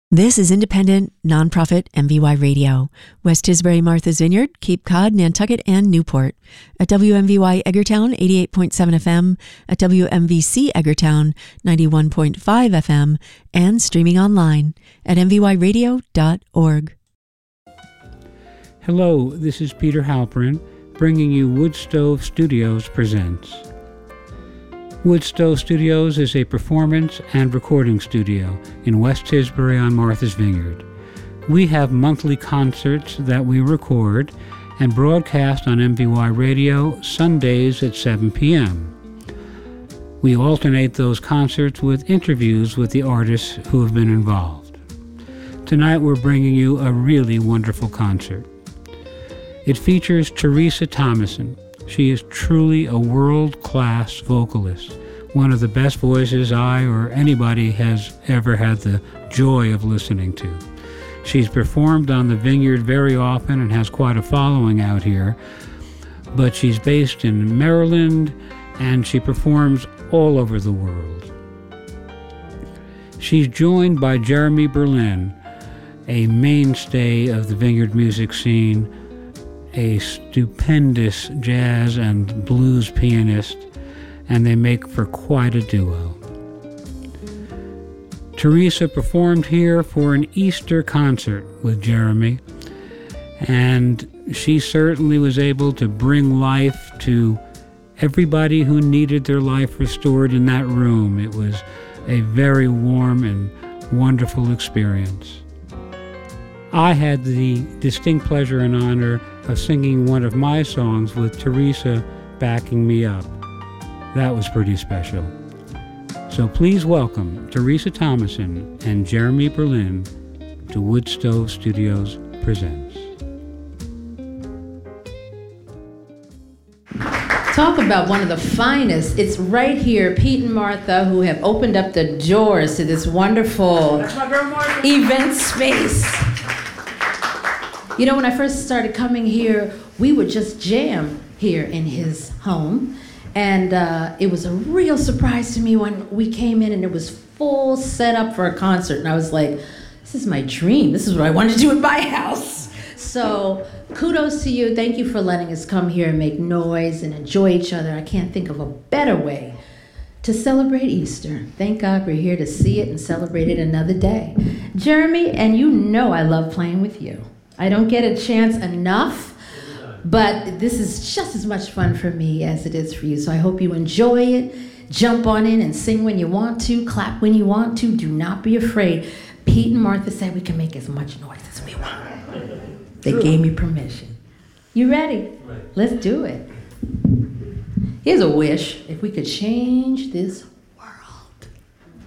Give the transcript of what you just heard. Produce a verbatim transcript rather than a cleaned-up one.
This is independent, nonprofit M V Y Radio. West Tisbury, Martha's Vineyard, Cape Cod, Nantucket, and Newport. At W M V Y Edgartown, eighty-eight point seven F M, at W M V C Edgartown, ninety-one point five F M, and streaming online at m v y radio dot org. Hello, this is Peter Halperin, bringing you Wood Stove Studios Presents. Wood Stove Studios is a performance and recording studio in West Tisbury on Martha's Vineyard. We have monthly concerts that we record and broadcast on M V Y Radio Sundays at seven p.m. We alternate those concerts with interviews with the artists who have been involved. Tonight we're bringing you a really wonderful concert. It features Teresa Thomason. She is truly a world-class vocalist, one of the best voices I or anybody has ever had the joy of listening to. She's performed on the Vineyard very often and has quite a following out here, but she's based in Maryland and she performs all over the world. She's joined by Jeremy Berlin, a mainstay of the Vineyard music scene, a stupendous jazz and blues pianist, and they make for quite a duo. Teresa performed here for an Easter concert with Jeremy, and she certainly was able to bring life to everybody who needed their life restored in that room. It was a very warm and wonderful experience. I had the distinct pleasure and honor of singing one of my songs with Teresa backing me up. That was pretty special. So please welcome Teresa Thomason and Jeremy Berlin to Wood Stove Studios Presents. Talk about one of the finest. It's right here, Pete and Martha, who have opened up the doors to this wonderful event space. You know, when I first started coming here, we would just jam here in his home. And uh, it was a real surprise to me when we came in and it was full set up for a concert. And I was like, this is my dream. This is what I wanted to do in my house. So kudos to you. Thank you for letting us come here and make noise and enjoy each other. I can't think of a better way to celebrate Easter. Thank God we're here to see it and celebrate it another day. Jeremy, and you know I love playing with you. I don't get a chance enough, but this is just as much fun for me as it is for you. So I hope you enjoy it. Jump on in and sing when you want to, clap when you want to. Do not be afraid. Pete and Martha said we can make as much noise as we want. They gave me permission. You ready? Let's do it. Here's a wish. If we could change this